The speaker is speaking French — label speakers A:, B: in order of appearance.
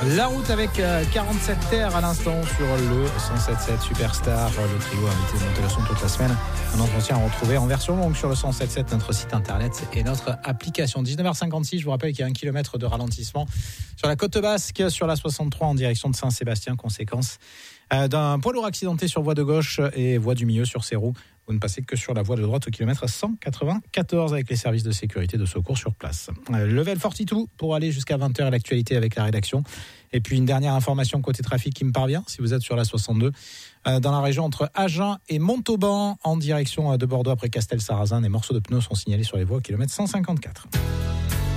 A: La route avec 47 terres à l'instant sur le 107.7 Superstar. Le trio invité de monter le son toute la semaine. Un entretien à retrouver en version longue sur le 107.7, notre site internet et notre application. 19h56, je vous rappelle qu'il y a 1 kilomètre de ralentissement sur la côte basque, sur la 63 en direction de Saint-Sébastien, conséquence d'un poids lourd accidenté sur voie de gauche et voie du milieu sur ses roues. Vous ne passez que sur la voie de droite au kilomètre 194 avec les services de sécurité de secours sur place. Level 42 pour aller jusqu'à 20h, l'actualité avec la rédaction. Et puis une dernière information côté trafic qui me parvient, si vous êtes sur la 62, dans la région entre Agen et Montauban, en direction de Bordeaux après Castel-Sarrazin, des morceaux de pneus sont signalés sur les voies au kilomètre 154.